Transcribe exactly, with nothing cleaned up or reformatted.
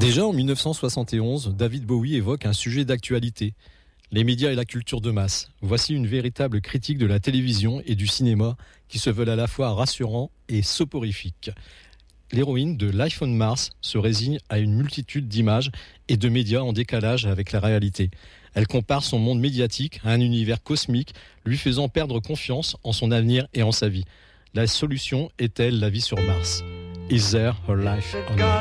Déjà en dix-neuf cent soixante et onze, David Bowie évoque un sujet d'actualité, les médias et la culture de masse. Voici une véritable critique de la télévision et du cinéma qui se veulent à la fois rassurants et soporifiques. L'héroïne de Life on Mars se résigne à une multitude d'images et de médias en décalage avec la réalité. Elle compare son monde médiatique à un univers cosmique, lui faisant perdre confiance en son avenir et en sa vie. La solution est-elle la vie sur Mars? Is there a life on Mars?